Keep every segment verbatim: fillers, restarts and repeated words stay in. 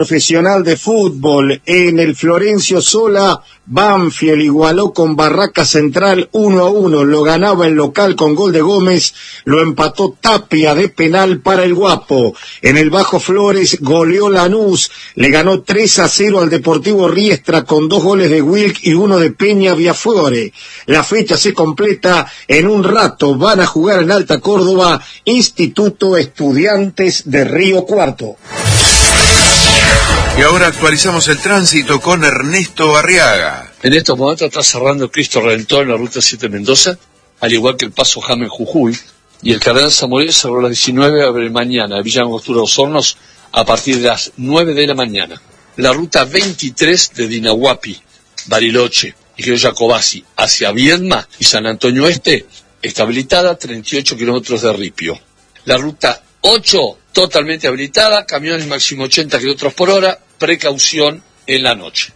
Profesional de fútbol en el Florencio Sola, Banfield igualó con Barraca Central uno a uno, lo ganaba el local con gol de Gómez, lo empató Tapia de penal para el Guapo. En el Bajo Flores goleó Lanús, le ganó tres a cero al Deportivo Riestra con dos goles de Wilk y uno de Peña Viafore. La fecha se completa en un rato, van a jugar en Alta Córdoba, Instituto Estudiantes de Río Cuarto. Y ahora actualizamos el tránsito con Ernesto Arriaga. En estos momentos está cerrando Cristo Redentor en la ruta siete Mendoza, al igual que el paso James Jujuy, y el Cardenal Zamoré cerró a las diecinueve, abre mañana, Villa Angostura Dos Hornos, a partir de las nueve de la mañana. La ruta veintitrés de Dinahuapi, Bariloche y Río Jacobasi hacia Viedma y San Antonio Este está habilitada, treinta y ocho kilómetros de ripio. La ruta ocho, totalmente habilitada, camiones máximo ochenta kilómetros por hora, precaución en la noche.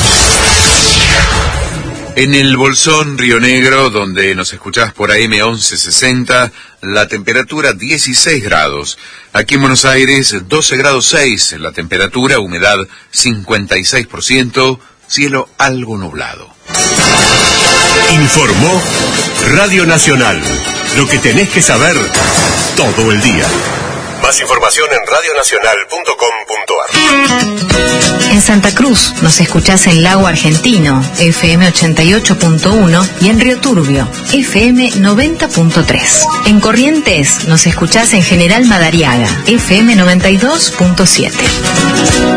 En el Bolsón, Río Negro, donde nos escuchás por A M once sesenta, la temperatura dieciséis grados. Aquí en Buenos Aires, doce grados seis, la temperatura, humedad cincuenta y seis por ciento, cielo algo nublado. Informó Radio Nacional. Lo que tenés que saber todo el día. Más información en radio nacional punto com punto a r. En Santa Cruz nos escuchás en Lago Argentino, F M ochenta y ocho punto uno, y en Río Turbio, F M noventa punto tres. En Corrientes nos escuchás en General Madariaga, F M noventa y dos punto siete.